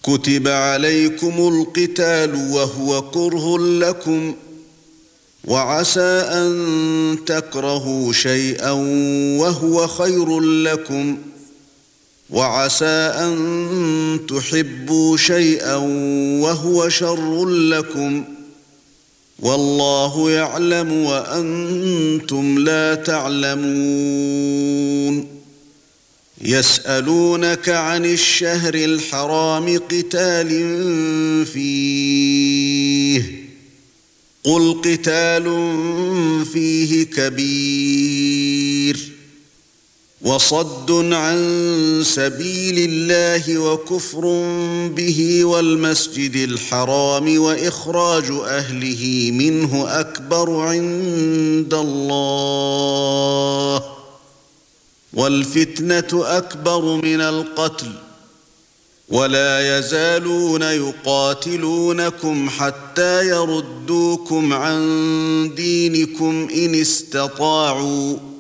كتب عليكم القتال وهو كره لكم وعسى أن تكرهوا شيئا وهو خير لكم وعسى أن تحبوا شيئا وهو شر لكم والله يعلم وأنتم لا تعلمون يسألونك عن الشهر الحرام قتال فيه قل قتال فيه كبير وصد عن سبيل الله وكفر به والمسجد الحرام وإخراج أهله منه أكبر عند الله والفتنة أكبر من القتل ولا يزالون يقاتلونكم حتى يردوكم عن دينكم إن استطاعوا